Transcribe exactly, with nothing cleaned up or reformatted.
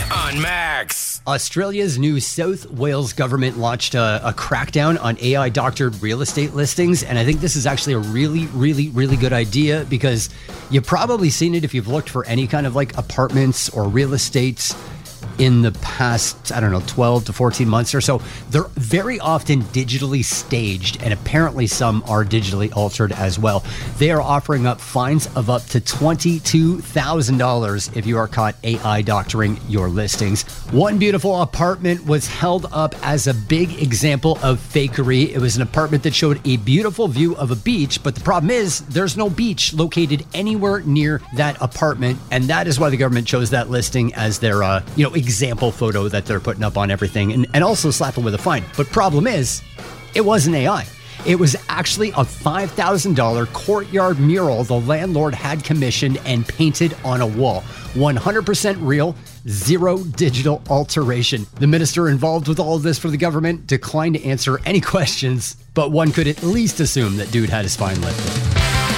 on Max. Australia's new South Wales government launched a, a crackdown on A I doctored real estate listings. And I think this is actually a really, really, really good idea because you've probably seen it if you've looked for any kind of like apartments or real estate in the past, I don't know, twelve to fourteen months or so. They're very often digitally staged, and apparently some are digitally altered as well. They are offering up fines of up to twenty-two thousand dollars if you are caught A I doctoring your listings. One beautiful apartment was held up as a big example of fakery. It was an apartment that showed a beautiful view of a beach, but the problem is there's no beach located anywhere near that apartment, and that is why the government chose that listing as their, uh, you know, example photo that they're putting up on everything, and, and also slap them with a fine. But problem is, it wasn't A I. It was actually a five thousand dollars courtyard mural the landlord had commissioned and painted on a wall. one hundred percent real, zero digital alteration. The minister involved with all of this for the government declined to answer any questions, but one could at least assume that dude had his fine lifted.